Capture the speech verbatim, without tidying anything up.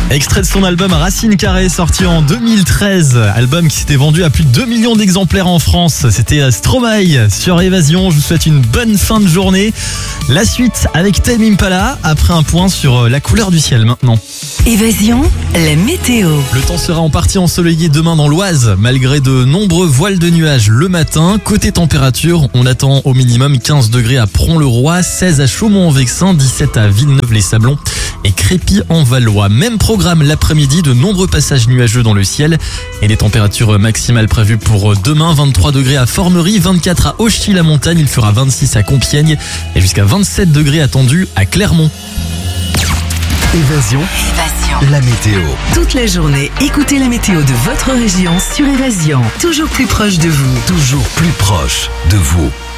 Extrait de son album Racine Carrée, sorti en deux mille treize. Album qui s'était vendu à plus de deux millions d'exemplaires en France. C'était Stromae sur Évasion. Je vous souhaite une bonne fin de journée. La suite avec Tame Impala, après un point sur la couleur du ciel maintenant. Évasion, la météo. Le temps sera en partie ensoleillé demain dans l'Oise, malgré de nombreux voiles de nuages le matin. Côté température, on attend au minimum quinze degrés à Pront-le-Roi, seize à Chaumont-en-Vexin, dix-sept à Villeneuve-les-Sablons et Crépy-en-Valois. Même programme l'après-midi, de nombreux passages nuageux dans le ciel et les températures maximales prévues pour demain, vingt-trois degrés à Formerie, vingt-quatre à Auchy-la-Montagne, il fera vingt-six à Compiègne et jusqu'à vingt-sept degrés attendus à Clermont. Évasion, Évasion. la météo. Toute la journée, écoutez la météo de votre région sur Évasion. Toujours plus proche de vous. Toujours plus proche de vous.